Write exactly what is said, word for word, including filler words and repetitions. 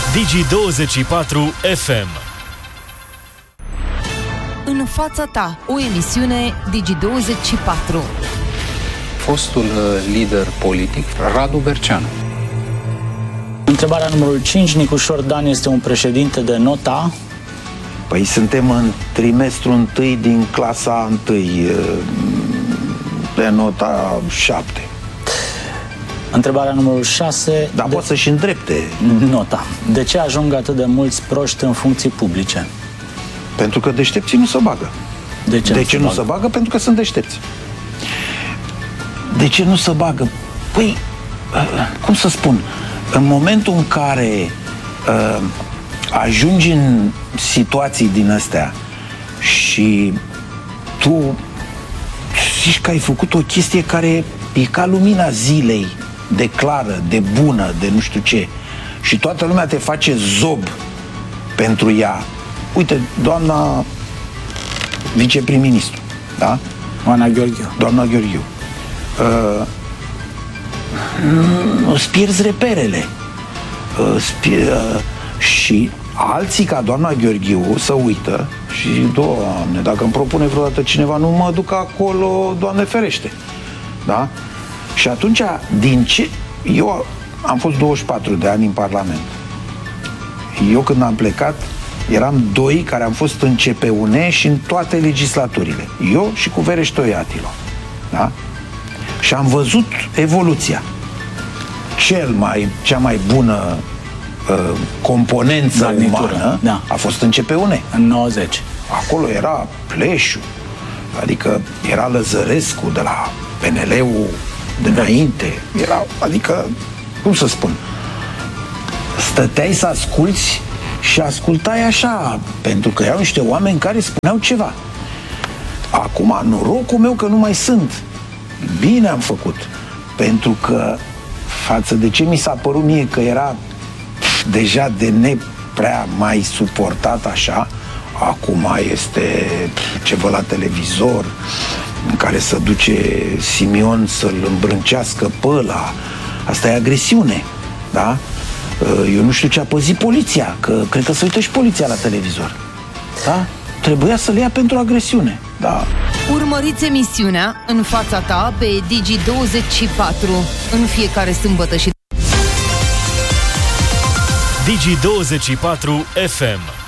Digi douăzeci și patru F M. În fața ta, o emisiune Digi douăzeci și patru. Fostul lider politic, Radu Berceanu. Întrebarea numărul cinci. Nicușor Dan este un președinte de nota? Păi suntem în trimestru întâi din clasa întâi, de nota șapte. Întrebarea numărul șase. Dar de... poate să-și îndrepte nota. De ce ajung atât de mulți proști în funcții publice? Pentru că deștepții nu se bagă. De ce, de nu, ce se nu bagă? se bagă? Pentru că sunt deștepți. De ce nu se bagă? Păi, cum să spun, în momentul în care uh, ajungi în situații din astea și tu zici că ai făcut o chestie care e ca lumina zilei, de clară, de bună, de nu știu ce, și toată lumea te face zob pentru ea. Uite, doamna viceprim-ministru, da? Doamna Gheorghiu. Doamna Gheorghiu. Uh, îți pierzi reperele. Uh, pier, uh, și alții ca doamna Gheorghiu să uită și, Doamne, dacă îmi propune vreodată cineva, nu mă duc acolo, Doamne ferește. Da? Și atunci, din ce... Eu am fost douăzeci și patru de ani în Parlament. Eu când am plecat, eram doi care am fost în C P U N și în toate legislaturile. Eu și cu Vereș Toiatilo. Da? Și am văzut evoluția. Cel mai, cea mai bună uh, componență Garnitură, umană da. a fost în C P U N. În nouăzeci. Acolo era Pleșu, adică era Lăzărescu de la P N L-ul de înainte. Era, adică, cum să spun, stăteai să asculți și ascultai așa, pentru că erau niște oameni care spuneau ceva. Acum, norocul meu că nu mai sunt. Bine am făcut, pentru că față de ce mi s-a părut mie că era deja de neprea mai suportat așa, acum este ceva la televizor în care se duce Simion să-l îmbrâncească pe ăla. Asta e agresiune, da? Eu nu știu ce a păzit poliția, că cred că se uită și poliția la televizor. Da? Trebuia să le ia pentru agresiune, da. Urmăriți emisiunea În fața ta pe Digi douăzeci și patru în fiecare sâmbătă și Digi douăzeci și patru F M.